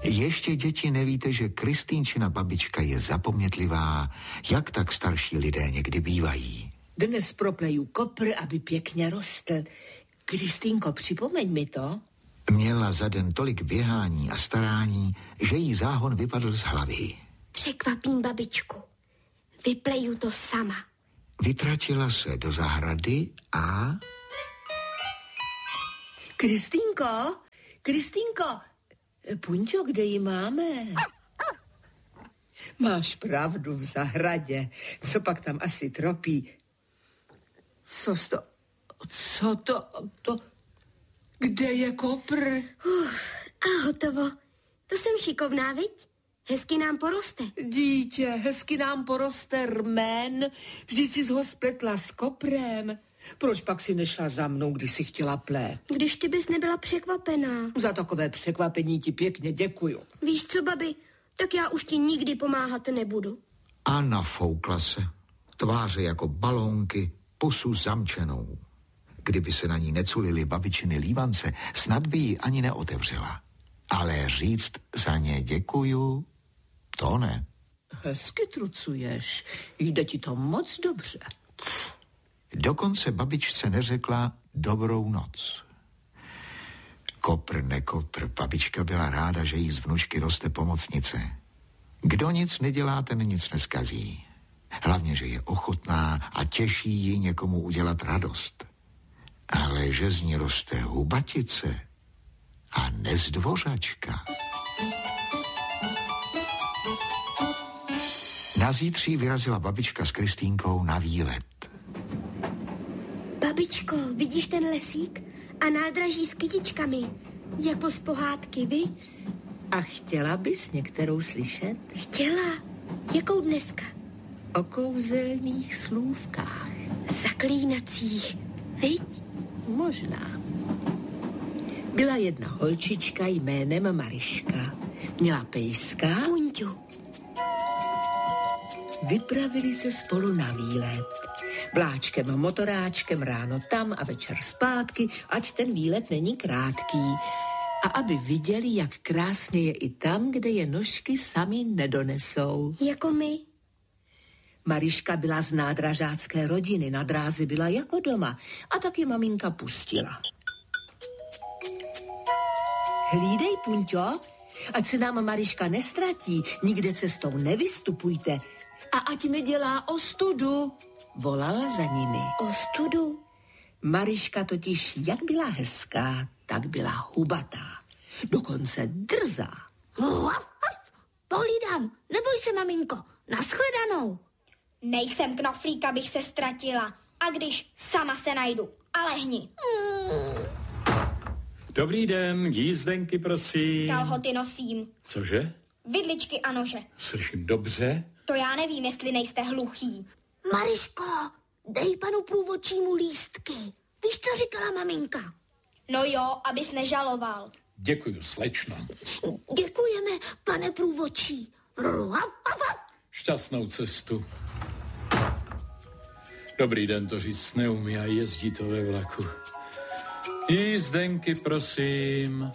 Ještě, děti, nevíte, že Kristýnčina babička je zapomnětlivá, jak tak starší lidé někdy bývají. Dnes propleju kopr, aby pěkně rostl. Kristýnko, připomeň mi to. Měla za den tolik běhání a starání, že jí záhon vypadl z hlavy. Překvapím babičku. Vypleju to sama. Vytratila se do zahrady a... Kristýnko, Punťo, kde ji máme? Máš pravdu, v zahradě. Co pak tam asi tropí? Co to? Kde je kopr? A hotovo. To jsem šikovná, viď? Hezky nám poroste. Dítě, hezky nám poroste rmen. Vždyť jsi ho spletla s koprem. Proč pak si nešla za mnou, když si chtěla plést? Když ty bys nebyla překvapená. Za takové překvapení ti pěkně děkuju. Víš co, babi? Tak já už ti nikdy pomáhat nebudu. A nafoukla se. Tváře jako balónky, pusu zamčenou. Kdyby se na ní neculily babičiny lívance, snad by ji ani neotevřela. Ale říct za ně děkuju, to ne. Hezky trucuješ. Jde ti to moc dobře. Dokonce babičce neřekla dobrou noc. Kopr, nekopr, babička byla ráda, že jí z vnučky roste pomocnice. Kdo nic nedělá, ten nic neskazí. Hlavně, že je ochotná a těší ji někomu udělat radost. Ale že z ní roste hubatice a nezdvořačka. Na zítří vyrazila babička s Kristýnkou na výlet. Babičko, vidíš ten lesík? A nádraží s kytičkami, jako z pohádky, viď? A chtěla bys některou slyšet? Chtěla. Jakou dneska? O kouzelných slůvkách. Zaklínacích, viď? Možná. Byla jedna holčička jménem Mariška. Měla pejska. Punťu. Vypravili se spolu na výlet. Vláčkem a motoráčkem ráno tam a večer zpátky, ať ten výlet není krátký. A aby viděli, jak krásně je i tam, kde je nožky sami nedonesou. Jako my. Mariška byla z nádražácké rodiny, na dráze byla jako doma a tak ji maminka pustila. Hlídej, Punťo, ať se nám Mariška nestratí, nikde cestou nevystupujte a ať nedělá ostudu, volala za nimi. Ostudu? Mariška totiž, jak byla hezká, tak byla hubatá, dokonce drzá. Pohlídám, neboj se, maminko, nashledanou. Nejsem knoflík, abych se ztratila. A když sama se najdu. A lehni. Dobrý den, jízdenky, prosím. Kalhoty nosím. Cože? Vidličky a nože. Slyším dobře? To já nevím, jestli nejste hluchý. Mariško, dej panu průvodčímu lístky. Víš, co říkala maminka? No jo, abys nežaloval. Děkuju, slečno. Děkujeme, pane průvodčí. Šťastnou cestu. Dobrý den, to říct neumí a jezdí to ve vlaku. Jízdenky, prosím.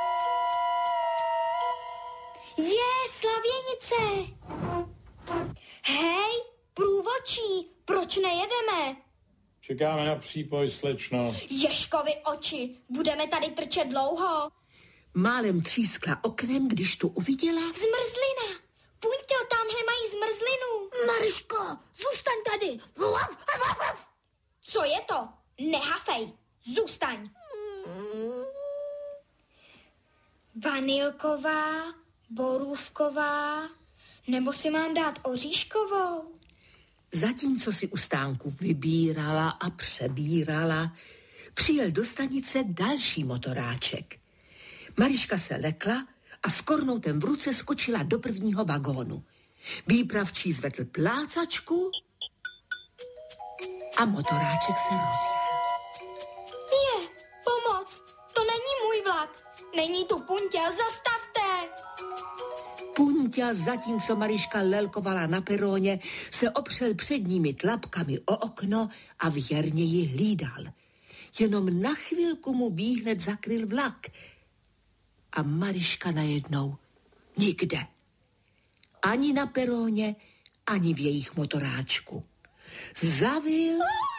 Slavěnice! Hej, průvodčí, proč nejedeme? Čekáme na přípoj, slečno. Ježkovi oči, budeme tady trčet dlouho. Málem třískla oknem, když tu uviděla... Zmrzlina! Půjďte, tamhle mají zmrzlinu. Mariško, zůstaň tady. Co je to? Nehafej, zůstaň. Vanilková, borůvková, nebo si mám dát oříškovou? Zatímco si u stánku vybírala a přebírala, přijel do stanice další motoráček. Mariška se lekla a s kornoutem v ruce skočila do prvního vagónu. Výpravčí zvedl plácačku a motoráček se rozjel. Je, pomoc, to není můj vlak. Není tu Punťa, zastavte! Punťa, zatímco Mariška lelkovala na peróně, se opřel předními tlapkami o okno a věrně ji hlídal. Jenom na chvilku mu výhled zakryl vlak. A Mariška najednou Nikde. Ani na peróně, ani v jejich motoráčku. Zavil,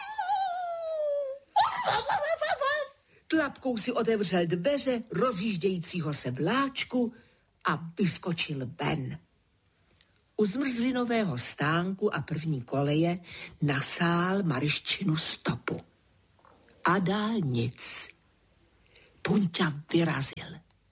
tlapkou si otevřel dveře rozjíždějícího se vláčku a vyskočil ven. U zmrzlinového stánku a první koleje nasál Maryščinu stopu. A dál nic. Punťa vyrazil.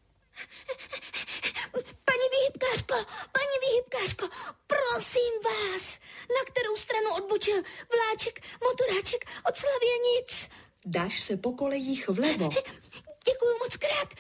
Paní výhybkářko, prosím vás, na kterou stranu odbočil vláček, motoráček od Slavěnic? Dáš se po kolejích vlevo. Děkuju moc krát.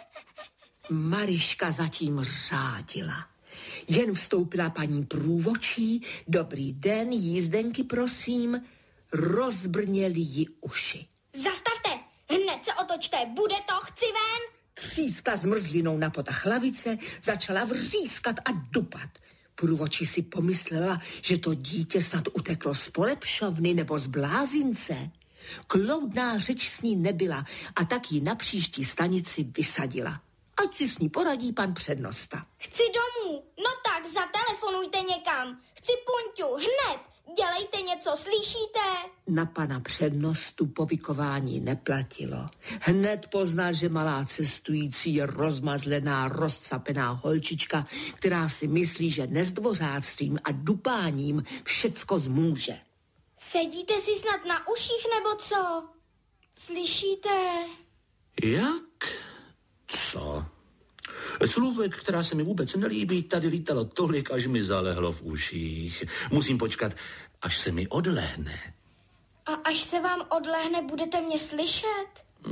Maryška zatím řádila. Jen vstoupila paní průvodčí, dobrý den, jízdenky prosím, rozbrněly jí uši. Zastavte, hned se otočte, bude to, chci ven. Tříska zmrzlinou na potah lavice začala vřískat a dupat. Průvodčí si pomyslela, že to dítě snad uteklo z polepšovny nebo z blázince. Kloudná řeč s ní nebyla a tak ji na příští stanici vysadila. Ať si s ní poradí pan přednosta. Chci domů, no tak zatelefonujte někam. Chci Punťu, hned, dělejte něco, slyšíte? Na pana přednostu povykování neplatilo. Hned poznal, že malá cestující je rozmazlená, rozcapená holčička, která si myslí, že nezdvořáctvím a dupáním všecko zmůže. Sedíte si snad na uších nebo co? Slyšíte? Jak? Co? Slůvek, která se mi vůbec nelíbí, tady lítalo tolik, až mi zalehlo v uších. Musím počkat, až se mi odlehne. A až se vám odlehne, budete mě slyšet?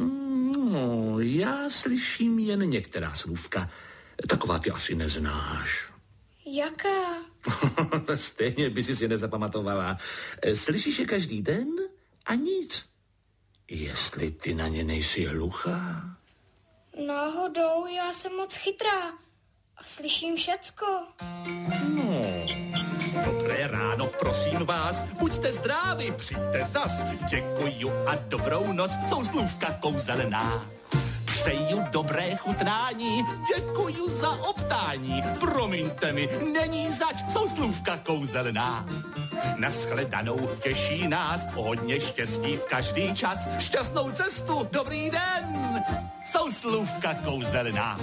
No, já slyším jen některá slůvka. Taková ty asi neznáš. Jaká? Stejně by si je nezapamatovala. Slyšíš je každý den a nic. Jestli ty na ně nejsi hluchá. Náhodou, já jsem moc chytrá a slyším všecko. No, dobré ráno, prosím vás, buďte zdraví, přijďte zas. Děkuju a dobrou noc, jsou slůvka kouzelná. Přeju dobré chutnání, děkuju za optání. Promiňte mi, není zač, jsou slůvka kouzelná. Nashledanou, těší nás, hodně štěstí v každý čas. Šťastnou cestu, dobrý den, jsou slůvka kouzelná.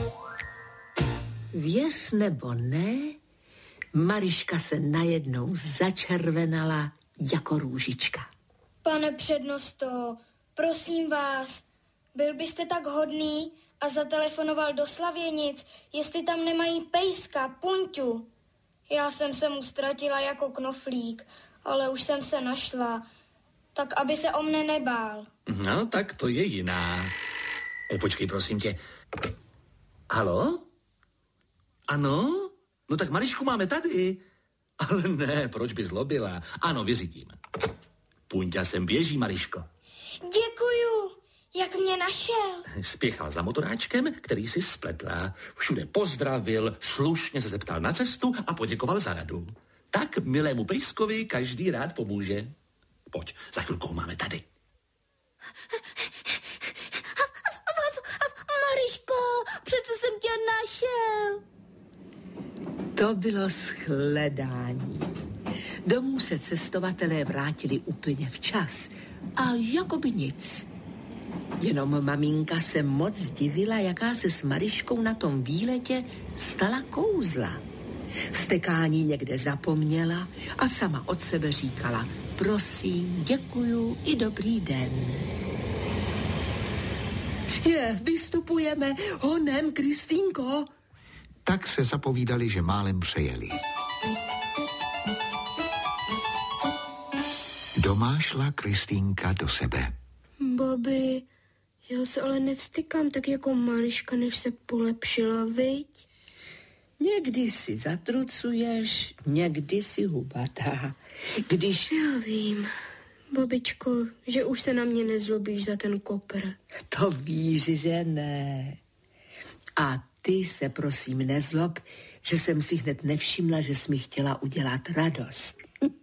Věř nebo ne, Maryška se najednou začervenala jako růžička. Pane přednosto, prosím vás, byl byste tak hodný a zatelefonoval do Slavěnic, jestli tam nemají pejska, Punťu. Já jsem se mu ztratila jako knoflík, ale už jsem se našla, tak aby se o mne nebál. No, tak to je jiná. Počkej, prosím tě. Halo? Ano? No tak Maryšku máme tady. Ale ne, proč by zlobila? Ano, vyřídím. Punťa sem běží, Maryško. Děkuju. Jak mě našel? Spěchal za motoráčkem, který si spletla. Všude pozdravil, slušně se zeptal na cestu a poděkoval za radu. Tak milému pejskovi každý rád pomůže. Pojď, za chvilkou máme tady. Maryško, přece jsem tě našel. To bylo shledání. Domů se cestovatelé vrátili úplně včas a jako by nic. Jenom maminka se moc divila, jaká se s Maryškou na tom výletě stala kouzla. Vztekání někde zapomněla a sama od sebe říkala: prosím, děkuju i dobrý den. Vystupujeme, honem, Kristýnko. Tak se zapovídali, že málem přejeli. Doma šla Kristýnka do sebe. Babi, já se ale nevstykám tak jako Maryška, než se polepšila, viď? Někdy si zatrucuješ, někdy si hubatá. Když... Já vím, babičko, že už se na mě nezlobíš za ten kopr. To víš, že ne. A ty se prosím nezlob, že jsem si hned nevšimla, že jsi mi chtěla udělat radost.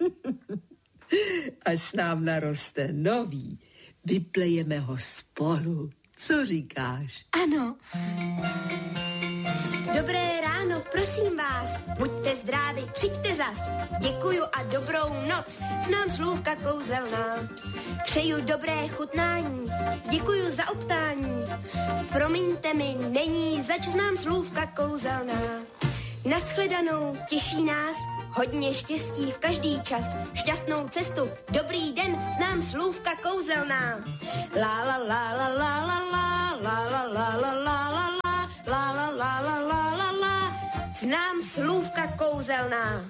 Až nám naroste nový, vyplejeme ho spolu. Co říkáš? Ano. Dobré ráno, prosím vás, buďte zdraví, přijďte zas. Děkuju a dobrou noc, znám slůvka kouzelná. Přeju dobré chutnání, děkuju za optání. Promiňte mi, není zač, znám slůvka kouzelná. Nashledanou, těší nás, hodně štěstí v každý čas, šťastnou cestu, dobrý den, znám slůvka kouzelná. La la la la la la la la la la la la la la la la la la la la, znám slůvka kouzelná.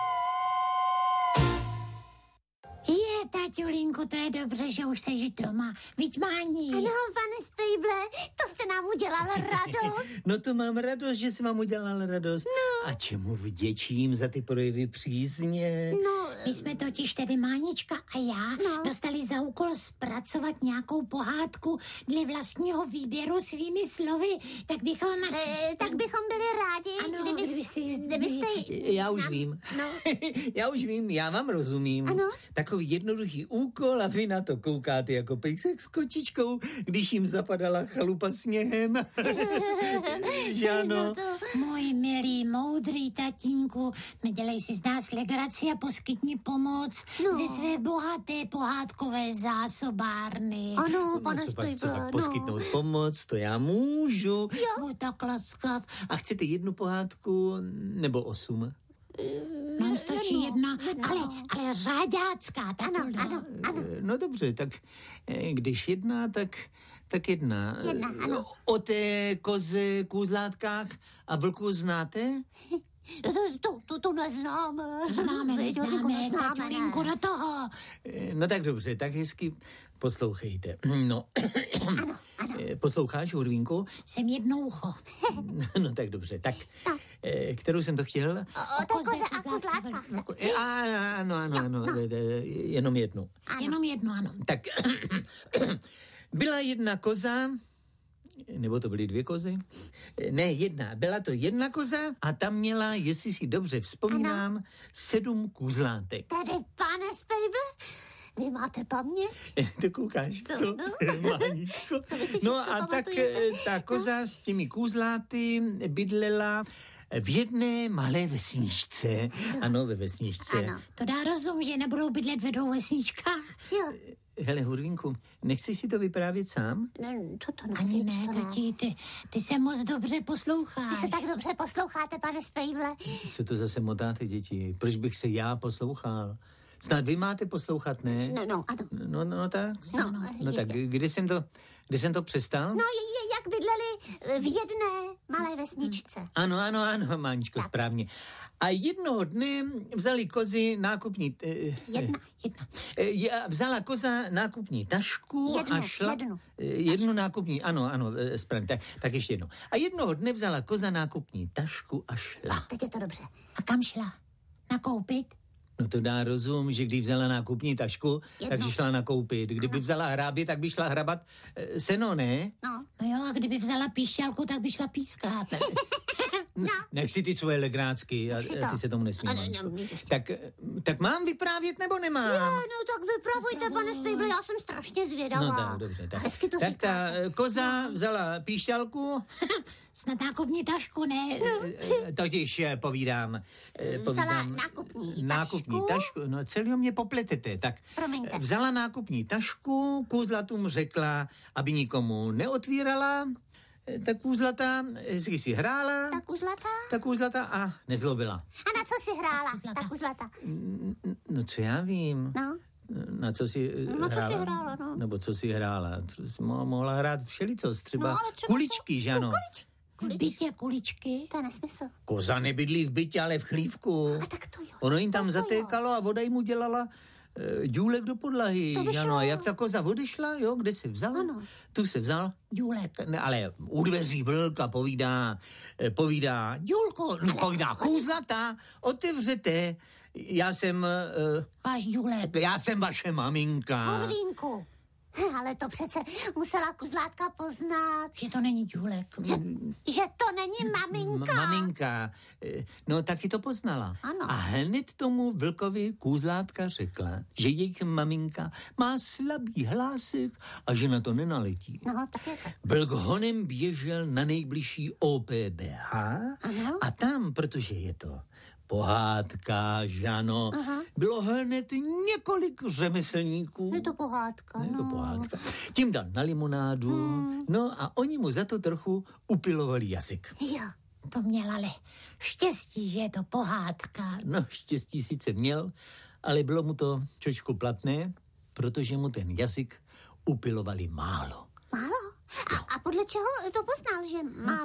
Taťulínku, to je dobře, že už seš doma. Viď, Máni? Ano, pane Spejble, to jste nám udělal radost. No to mám radost, že jsi vám udělal radost. No. A čemu vděčím za ty projevy přízně? No, My jsme totiž tedy Mánička a já dostali za úkol zpracovat nějakou pohádku dle vlastního výběru svými slovy. Tak bychom byli rádi, ano, kdybyste... Já už vím. No. Já už vím, já vám rozumím. Ano. Takový jednoduchý úkol a vy na to koukáte jako pejsek s kočičkou, když jim zapadala chalupa sněhem. Že ano? Můj milý, moudrý tatínku, nedělej si z nás legraci a poskytni pomoc ze své bohaté pohádkové zásobárny. Ano, pane Co pak Spejble, poskytnout pomoc, to já můžu. Buď tak laskav. A chcete jednu pohádku nebo 8? Nám stačí jedna, ale řáďácká. Ano. No dobře, tak když jedna, tak jedna. Ano. O té koze, kůzlátkách a vlku znáte? To neznáme. Známe, tatulínku, do toho. No tak dobře, tak hezky poslouchejte. No, posloucháš, Hurvínku? Jsem jedno ucho. No tak dobře, tak kterou jsem to chtěl? O koze a kůzlátkách. Ano, jenom jednu. Jenom jedno, ano. Tak byla jedna koza, nebo to byly 2 kozy? Ne, jedna. Byla to jedna koza a tam měla, jestli si dobře vzpomínám, 7 kůzlátek. Tedy, pane Spejble, vy máte paměť? To koukáš, co? Máničko. No a tak ta koza s těmi kůzláty bydlela v jedné malé vesničce. Ano, ve vesničce. Ano. To dá rozum, že nebudou bydlet ve 2 vesničkách. Jo. Hele, Hurvínku, nechceš si to vyprávět sám? Ne, to ne. Ani ne, tati, ty se moc dobře posloucháš. Vy se tak dobře posloucháte, pane Spejble. Co to zase motáte, děti? Proč bych se já poslouchal? Snad vy máte poslouchat, ne? No, ano. No tak. No tak, kdy jsem to přestal? No, jak bydleli v jedné malé vesničce. Ano, Máničko, správně. A jednoho dne vzali kozy nákupní... Vzala koza nákupní tašku a šla... Jednu nákupní, ano, správně, tak ještě jednou. A jednoho dne vzala koza nákupní tašku a šla. Teď je to dobře. A kam šla? Nakoupit? No to dá rozum, že když vzala nákupní tašku, takže šla nakoupit. Kdyby vzala hrábě, tak by šla hrabat seno, ne? No jo, a kdyby vzala píšťalku, tak by šla pískat. Nech si ty svoje legrácky a ty se tomu nesmí. Tak mám vyprávět nebo nemám? Jo, no tak vypravujte, pane Spejble, já jsem strašně zvědavá. No tak, dobře. Tak ta koza vzala píšťalku. Snad nákupní tašku, ne? Totiž povídám. Vzala nákupní tašku. No celého mě popletete. Tak promiňte. Vzala nákupní tašku, kůzlatům řekla, aby nikomu neotvírala. Ta kůzlata si hrála. Ta kůzlata a nezlobila. A na co si hrála, ta kůzlata? No co já vím. No. Na co si hrála? No. Nebo co si hrála? Mohla hrát všelicos, třeba kuličky, že ano? V bytě kuličky? To je nesmysl. Koza nebydlí v bytě, ale v chlívku. A tak to jo. Ono jim tam zatékalo a voda jim udělala důlek do podlahy. Ano, a jak ta koza odešla, jo, kde se vzal? Ano. Tu se vzal důlek. Ne, ale u dveří vlka povídá důlko, povídá kůzlata, otevřete. Já jsem... Váš důlek. Já jsem vaše maminka. Hurvínku. Ale to přece musela kuzlátka poznat. Že to není Ďulek. Že to není maminka. Maminka. No, taky to poznala. Ano. A hned tomu vlkovi kůzlátka řekla, že jejich maminka má slabý hlásek a že na to nenaletí. No, tak je to. Vlk honem běžel na nejbližší OPBH a tam, protože je to pohádka, žano, bylo hned několik řemeslníků. Je to pohádka, Je to pohádka. Tím dal na limonádu, no a oni mu za to trochu upilovali jazyk. Jo. To měla ale štěstí, že je to pohádka. No, štěstí sice měl, ale bylo mu to trošku platné, protože mu ten jazyk upilovali málo. Málo? A podle čeho to poznal, že málo?